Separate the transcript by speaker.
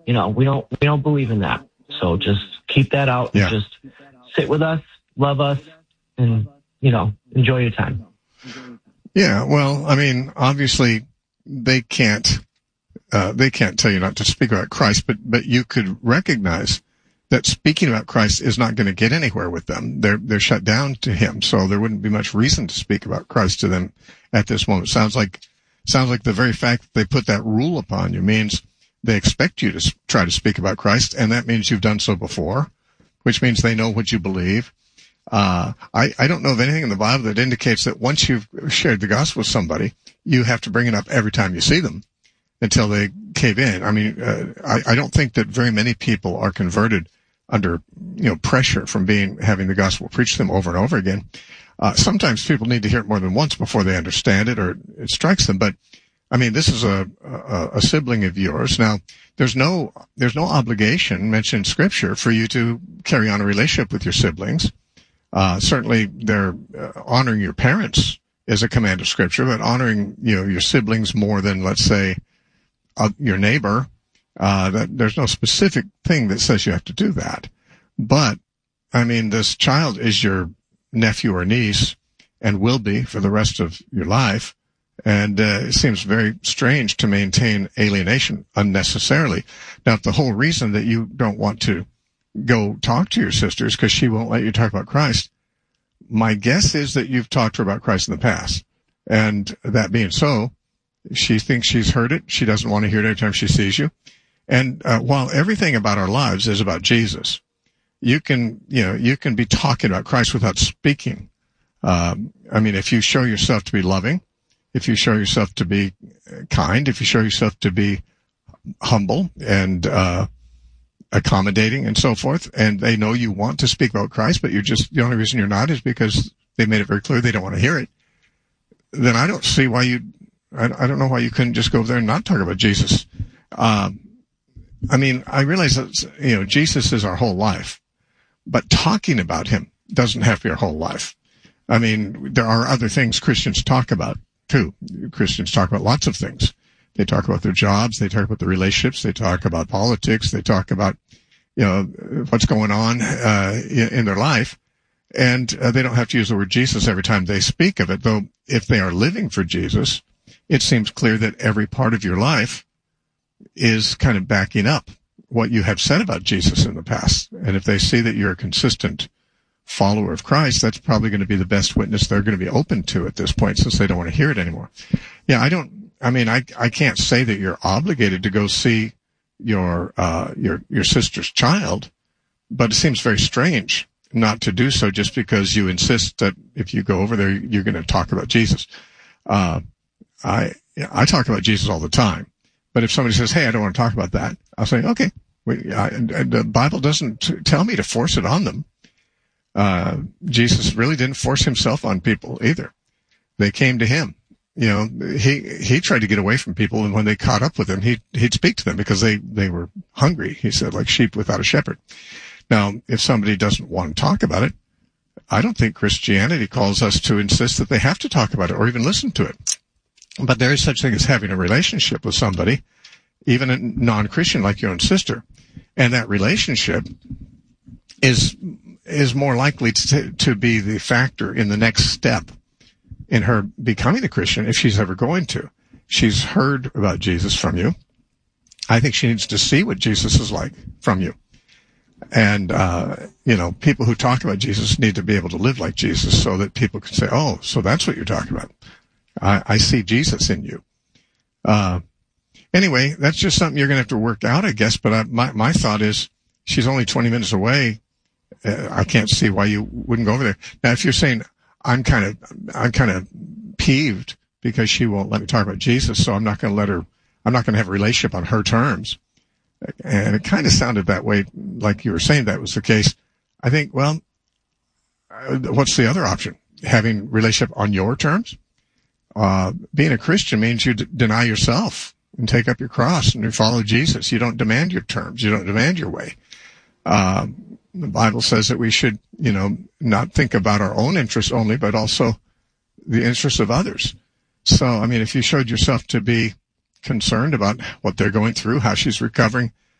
Speaker 1: we don't believe in that. So just keep that out.
Speaker 2: Yeah.
Speaker 1: And just sit with us, love us, and, enjoy your time.
Speaker 2: Yeah. Well, I mean, obviously they can't tell you not to speak about Christ, but you could recognize that speaking about Christ is not going to get anywhere with them. They're shut down to him. So there wouldn't be much reason to speak about Christ to them at this moment. Sounds like the very fact that they put that rule upon you means they expect you to try to speak about Christ, and that means you've done so before, which means they know what you believe. I don't know of anything in the Bible that indicates that once you've shared the gospel with somebody, you have to bring it up every time you see them until they cave in. I mean, I don't think that very many people are converted under, pressure from having the gospel preached to them over and over again. Sometimes people need to hear it more than once before they understand it or it strikes them. But I mean, this is a sibling of yours. Now, there's no obligation mentioned in Scripture for you to carry on a relationship with your siblings. Certainly they're honoring your parents is a command of Scripture, but honoring, your siblings more than, let's say, your neighbor, that there's no specific thing that says you have to do that. But, I mean, this child is your nephew or niece and will be for the rest of your life. And it seems very strange to maintain alienation unnecessarily. Now, if the whole reason that you don't want to go talk to your sister is because she won't let you talk about Christ, my guess is that you've talked to her about Christ in the past. And that being so, she thinks she's heard it. She doesn't want to hear it every time she sees you. And while everything about our lives is about Jesus, you can be talking about Christ without speaking. I mean, if you show yourself to be loving, if you show yourself to be kind, if you show yourself to be humble and accommodating and so forth, and they know you want to speak about Christ, but the only reason you're not is because they made it very clear they don't want to hear it, then I don't see why I don't know why you couldn't just go over there and not talk about Jesus. I mean, I realize that, Jesus is our whole life, but talking about him doesn't have to be our whole life. I mean, there are other things Christians talk about too. Christians talk about lots of things. They talk about their jobs. They talk about their relationships. They talk about politics. They talk about, what's going on, in their life. And they don't have to use the word Jesus every time they speak of it, though if they are living for Jesus, it seems clear that every part of your life is kind of backing up what you have said about Jesus in the past. And if they see that you're a consistent follower of Christ, that's probably going to be the best witness they're going to be open to at this point, since they don't want to hear it anymore. Yeah, I can't say that you're obligated to go see your sister's child, but it seems very strange not to do so just because you insist that if you go over there, you're going to talk about Jesus. I talk about Jesus all the time, but if somebody says, "Hey, I don't want to talk about that," I'll say, "Okay." The Bible doesn't tell me to force it on them. Jesus really didn't force himself on people either. They came to him. He tried to get away from people, and when they caught up with him, he'd speak to them because they were hungry. He said, like sheep without a shepherd. Now, if somebody doesn't want to talk about it, I don't think Christianity calls us to insist that they have to talk about it or even listen to it. But there is such thing as having a relationship with somebody, even a non-Christian like your own sister, and that relationship is more likely to be the factor in the next step in her becoming a Christian, if she's ever going to. She's heard about Jesus from you. I think she needs to see what Jesus is like from you. And, people who talk about Jesus need to be able to live like Jesus so that people can say, "Oh, so that's what you're talking about. I see Jesus in you." Anyway, that's just something you're going to have to work out, I guess. But my thought is, she's only 20 minutes away. I can't see why you wouldn't go over there. Now, if you're saying, I'm kind of peeved because she won't let me talk about Jesus, so I'm not going to have a relationship on her terms. And it kind of sounded that way, like you were saying that was the case. I think, well, what's the other option? Having a relationship on your terms? Being a Christian means you deny yourself and take up your cross and you follow Jesus. You don't demand your terms. You don't demand your way. The Bible says that we should, not think about our own interests only, but also the interests of others. So, if you showed yourself to be concerned about what they're going through, how she's recovering,